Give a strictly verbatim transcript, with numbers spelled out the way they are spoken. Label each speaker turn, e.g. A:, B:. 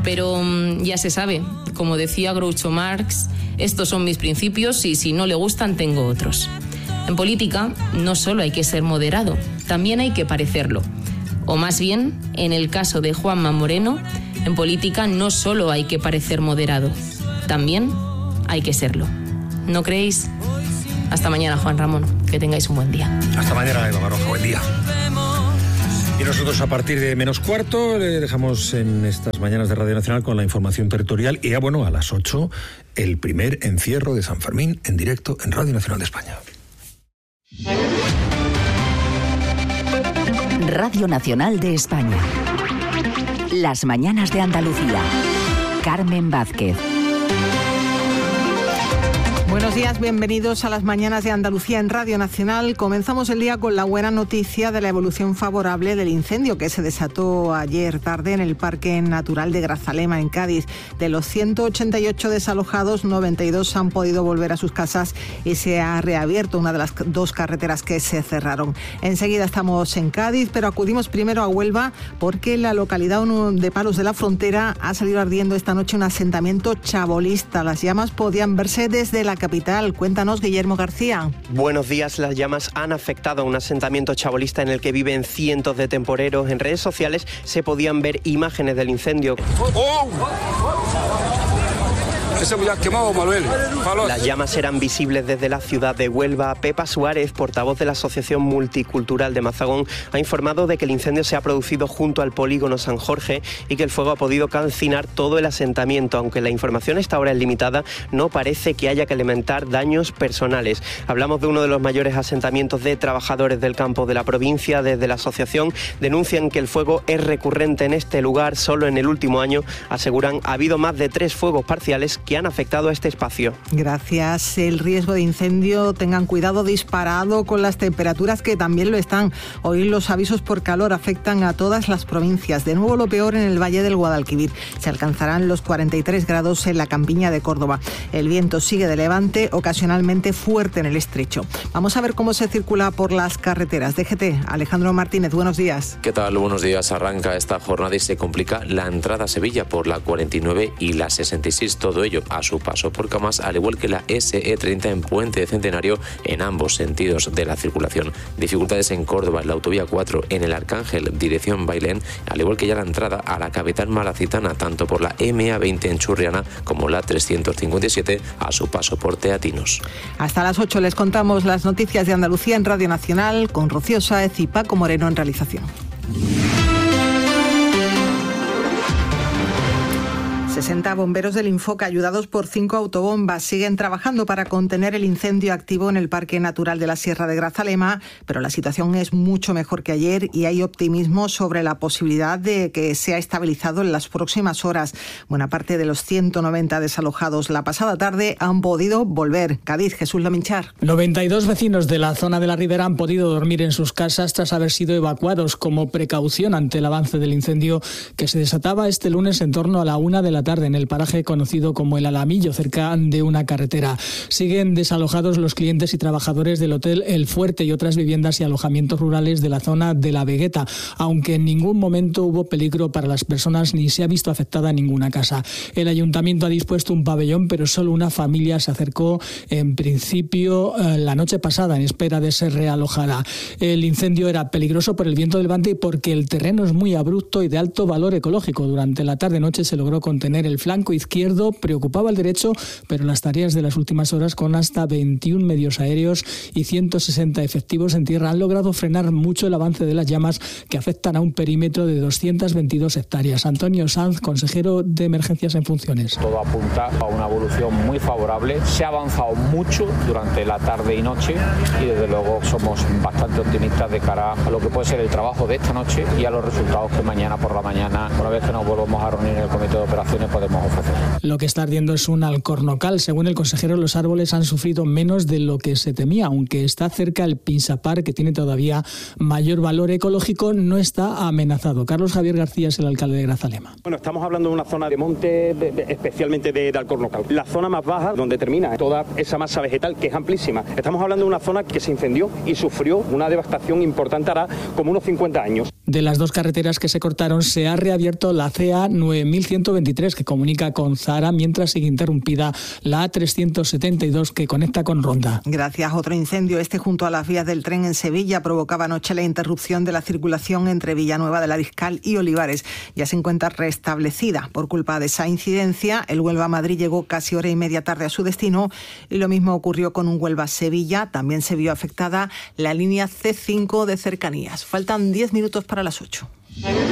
A: Pero um, ya se sabe, como decía Groucho Marx, estos son mis principios y si no le gustan tengo otros. En política no solo hay que ser moderado, también hay que parecerlo. O más bien, en el caso de Juanma Moreno, en política no solo hay que parecer moderado, también hay que serlo. ¿No creéis? Hasta mañana, Juan Ramón. Que tengáis un buen día.
B: Hasta mañana, Eva Baroja. Buen día. Y nosotros a partir de menos cuarto le dejamos en estas mañanas de Radio Nacional con la información territorial y ya bueno, a las ocho el primer encierro de San Fermín en directo en Radio Nacional de España.
C: Radio Nacional de España. Las mañanas de Andalucía. Carmen Vázquez.
D: Buenos días, bienvenidos a las mañanas de Andalucía en Radio Nacional. Comenzamos el día con la buena noticia de la evolución favorable del incendio que se desató ayer tarde en el Parque Natural de Grazalema, en Cádiz. De los ciento ochenta y ocho desalojados, noventa y dos han podido volver a sus casas y se ha reabierto una de las dos carreteras que se cerraron. Enseguida estamos en Cádiz, pero acudimos primero a Huelva porque en la localidad de Palos de la Frontera ha salido ardiendo esta noche un asentamiento chabolista. Las llamas podían verse desde la capital. Cuéntanos, Guillermo García.
E: Buenos días. Las llamas han afectado a un asentamiento chabolista en el que viven cientos de temporeros. En redes sociales se podían ver imágenes del incendio. ¡Oh! Las llamas eran visibles desde la ciudad de Huelva. Pepa Suárez, portavoz de la Asociación Multicultural de Mazagón, ha informado de que el incendio se ha producido junto al polígono San Jorge y que el fuego ha podido calcinar todo el asentamiento. Aunque la información hasta ahora es limitada, no parece que haya que lamentar daños personales. Hablamos de uno de los mayores asentamientos de trabajadores del campo de la provincia. Desde la asociación denuncian que el fuego es recurrente en este lugar. Solo en el último año, aseguran, ha habido más de tres fuegos parciales que han afectado a este espacio.
D: Gracias. El riesgo de incendio, tengan cuidado, disparado con las temperaturas que también lo están. Hoy los avisos por calor afectan a todas las provincias. De nuevo lo peor en el Valle del Guadalquivir. Se alcanzarán los cuarenta y tres grados en la campiña de Córdoba. El viento sigue de levante, ocasionalmente fuerte en el estrecho. Vamos a ver cómo se circula por las carreteras. D G T, Alejandro Martínez, buenos días.
F: ¿Qué tal? Buenos días. Arranca esta jornada y se complica la entrada a Sevilla por la cuarenta y nueve y la sesenta y seis. Todo ello a su paso por Camas, al igual que la S E treinta en Puente de Centenario en ambos sentidos de la circulación. Dificultades en Córdoba, en la autovía cuatro, en el Arcángel, dirección Bailén, al igual que ya la entrada a la capital malacitana, tanto por la M A veinte en Churriana como la trescientos cincuenta y siete a su paso por Teatinos.
D: Hasta las ocho les contamos las noticias de Andalucía en Radio Nacional con Rocío Sáez y Paco Moreno en realización. sesenta bomberos del Infoca, ayudados por cinco autobombas, siguen trabajando para contener el incendio activo en el Parque Natural de la Sierra de Grazalema, pero la situación es mucho mejor que ayer y hay optimismo sobre la posibilidad de que sea estabilizado en las próximas horas. Buena parte de los ciento noventa desalojados la pasada tarde han podido volver. Cádiz, Jesús Laminchar.
G: noventa y dos vecinos de la zona de la Ribera han podido dormir en sus casas tras haber sido evacuados como precaución ante el avance del incendio que se desataba este lunes en torno a la una de la tarde en el paraje conocido como El Alamillo, cerca de una carretera. Siguen desalojados los clientes y trabajadores del Hotel El Fuerte y otras viviendas y alojamientos rurales de la zona de La Vegueta, aunque en ningún momento hubo peligro para las personas ni se ha visto afectada ninguna casa. El ayuntamiento ha dispuesto un pabellón, pero solo una familia se acercó en principio eh, la noche pasada en espera de ser realojada. El incendio era peligroso por el viento del levante y porque el terreno es muy abrupto y de alto valor ecológico. Durante la tarde-noche se logró contener el flanco izquierdo, preocupaba el derecho, pero las tareas de las últimas horas, con hasta veintiún medios aéreos y ciento sesenta efectivos en tierra, han logrado frenar mucho el avance de las llamas que afectan a un perímetro de doscientas veintidós hectáreas. Antonio Sanz, consejero de Emergencias en funciones.
H: Todo apunta a una evolución muy favorable. Se ha avanzado mucho durante la tarde y noche y desde luego somos bastante optimistas de cara a lo que puede ser el trabajo de esta noche y a los resultados que mañana por la mañana, una vez que nos volvamos a reunir en el comité de operaciones, soluciones podemos ofrecer.
G: Lo que está ardiendo es un alcornocal. Según el consejero, los árboles han sufrido menos de lo que se temía, aunque está cerca el Pinsapar, que tiene todavía mayor valor ecológico, no está amenazado. Carlos Javier García es el alcalde de Grazalema.
I: Bueno, estamos hablando de una zona de monte, de, de, especialmente de, de alcornocal. La zona más baja, donde termina toda esa masa vegetal, que es amplísima. Estamos hablando de una zona que se incendió y sufrió una devastación importante hará como unos cincuenta años.
G: De las dos carreteras que se cortaron, se ha reabierto la C A nueve mil ciento veintitrés, que comunica con Zahara, mientras sigue interrumpida la A trescientos setenta y dos, que conecta con Ronda.
D: Gracias. Otro incendio, este junto a las vías del tren en Sevilla, provocaba anoche la interrupción de la circulación entre Villanueva de la Discal y Olivares. Ya se encuentra restablecida. Por culpa de esa incidencia, el Huelva-Madrid llegó casi hora y media tarde a su destino, y lo mismo ocurrió con un Huelva-Sevilla. También se vio afectada la línea C cinco de cercanías. Faltan diez minutos para las ocho.